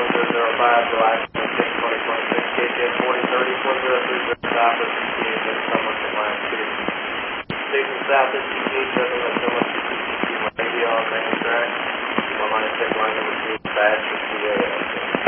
1005, July 26, 2026, KTM 4030, 4030, southwest PTH, and someone from Lion City. Station southwest PTH, nothing but someone from radio on main track. 196, line number 2, badge 58.